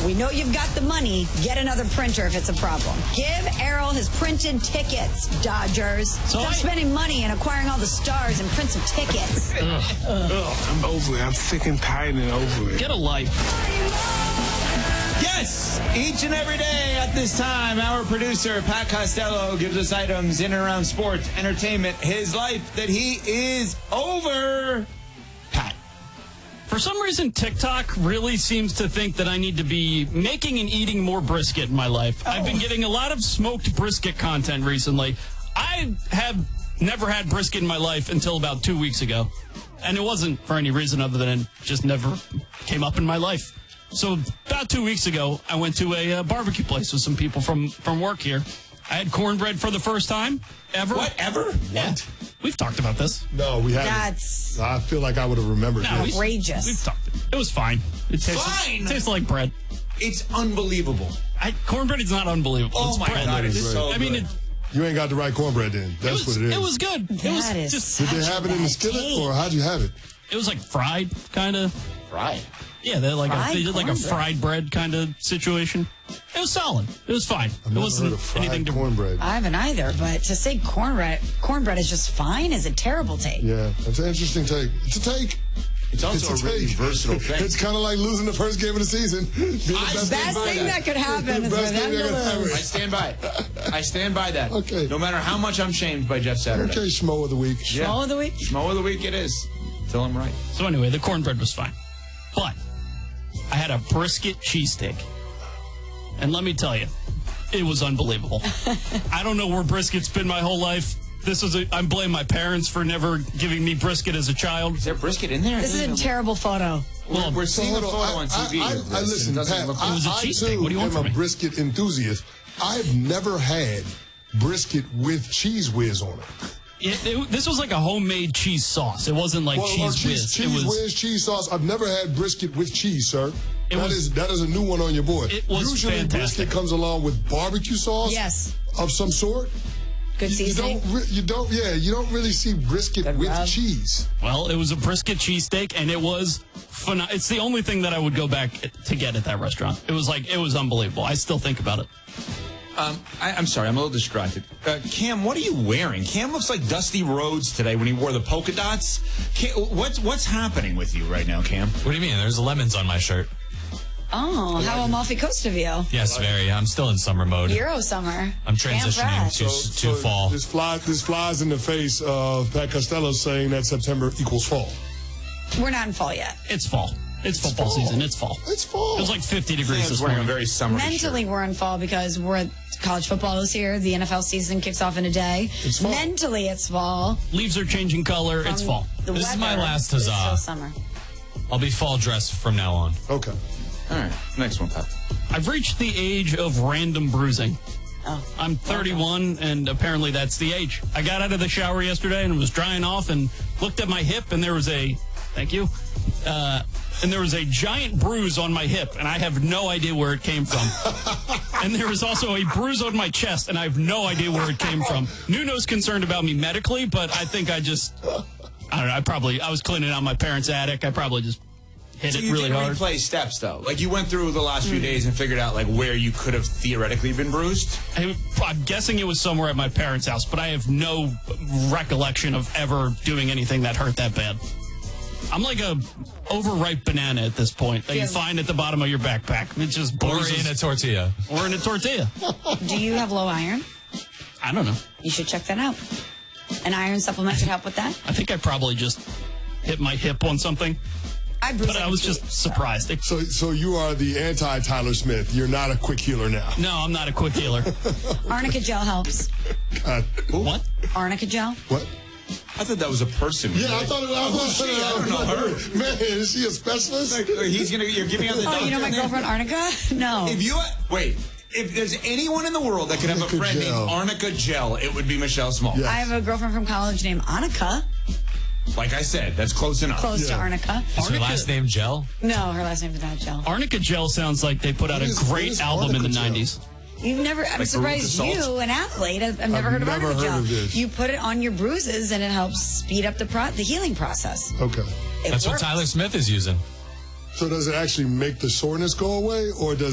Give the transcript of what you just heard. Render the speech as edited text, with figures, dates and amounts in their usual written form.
We know you've got the money. Get another printer if it's a problem. Give Errol his printed tickets, Dodgers. Stop spending money and acquiring all the stars and print some tickets. I'm over it. I'm sick and tired and over it. Get a life. Yes, each and every day at this time, our producer, Pat Costello, gives us items in and around sports, entertainment, his life that he is over. Pat. For some reason, TikTok really seems to think that I need to be making and eating more brisket in my life. I've been getting a lot of smoked brisket content recently. I have never had brisket in my life until about 2 weeks ago. And it wasn't for any reason other than it just never came up in my life. So about 2 weeks ago, I went to a barbecue place with some people from work here. I had cornbread for the first time ever. What? Ever? Yeah. What? We've talked about this. No, we haven't. That's I feel like I would have remembered this. outrageous. We've talked. It was fine. It tastes like bread. It's unbelievable. Cornbread is not unbelievable. Oh, It's my bread. God, it's so I mean, good. You ain't got the right cornbread then. That's what it is. It was good. That is Did they have it in the skillet, or how'd you have it? It was like fried, kind of. Fried? Yeah, they did like a cornbread. fried bread kind of situation. It was solid. It was fine. I've It never wasn't heard of fried anything to. cornbread. I haven't either, but to say cornbread is just fine is a terrible take. Yeah, that's an interesting take. It's a take. It's also It's a really take. versatile thing. It's kind of like losing the first game of the season. Best thing that could happen is for them to lose. I stand by it. I stand by that. Okay. No matter how much I'm shamed by Jeff Saturday. Okay, Schmo of the week. Yeah. Schmo of the week? Schmo of the week it is. Till I'm right. So anyway, the cornbread was fine, but I had a brisket cheesesteak, and let me tell you, it was unbelievable. I don't know where brisket's been my whole life. I blame my parents for never giving me brisket as a child. Is there brisket in there? This is a terrible photo. Well, we're seeing the hold photo on. on TV. I listen, It doesn't Pat, look- It was a I cheesesteak. What do you want am from a me? brisket enthusiast. I've never had brisket with cheese whiz on it. This was like a homemade cheese sauce. It wasn't like cheese whiz. Cheese whiz, cheese sauce. I've never had brisket with cheese, sir. That is a new one on your board. It was Usually fantastic. brisket comes along with barbecue sauce. Yes. Of some sort. Good seasoning. You don't really see brisket Good with rub. cheese. Well, it was a brisket cheesesteak, and it was it's the only thing that I would go back to get at that restaurant. It was unbelievable. I still think about it. I'm sorry, I'm a little distracted. Cam, what are you wearing? Cam looks like Dusty Rhodes today when he wore the polka dots. Cam, what's happening with you right now, Cam? What do you mean? There's lemons on my shirt. Oh, how Amalfi Coast of you. Yes, very. I'm still in summer mode. Euro summer. I'm transitioning to fall. This flies in the face of Pat Costello saying that September equals fall. We're not in fall yet. It's fall. It's football season. It's fall. It's fall. It was like 50 degrees Cam's this wearing a morning. very summery Mentally, shirt. we're in fall because college football is here. The NFL season kicks off in a day. It's fall. Mentally, it's fall. Leaves are changing color. It's fall. The This is my weather last is huzzah. still summer. I'll be fall dressed from now on. Okay. All right, next one, Pat. I've reached the age of random bruising. Oh. I'm 31, and apparently that's the age. I got out of the shower yesterday and was drying off and looked at my hip, and there was a giant bruise on my hip, and I have no idea where it came from. And there was also a bruise on my chest, and I have no idea where it came from. Nuno's concerned about me medically, but I think I don't know, I was cleaning out my parents' attic. I probably just hit So it you really didn't hard. replay steps, though. Like, you went through the last few days and figured out, like, where you could have theoretically been bruised? I'm guessing it was somewhere at my parents' house, but I have no recollection of ever doing anything that hurt that bad. I'm like a overripe banana at this point that you find at the bottom of your backpack. It just Or bruises. in a tortilla. Or in a tortilla. Do you have low iron? I don't know. You should check that out. An iron supplement could help with that. I think I probably just hit my hip on something, but I was just surprised. So you are the anti-Tyler Smith. You're not a quick healer now. No, I'm not a quick healer. Arnica gel helps. What? Arnica gel. What? I thought that was a person. Yeah, I thought it was. I don't know her. Man, is she a specialist? You're giving out the Oh, you know my girlfriend Arnica? No. If there's anyone in the world that could have a Arnica friend Gel. named Arnica Gel, it would be Michelle Small. Yeah. I have a girlfriend from college named Annika. Like I said, that's close enough. Close to Arnica. Is her last name Gel? No, her last name is not Gel. Arnica Gel sounds like they put out a What great is album in the Arnica Gel? 90s. You've never, I'm surprised Veruca Salt? you, an athlete, I've never heard of never Arnica heard Gel. of this. You put it on your bruises and it helps speed up the healing process. Okay. It That's works. what Tyler Smith is using. So does it actually make the soreness go away, or does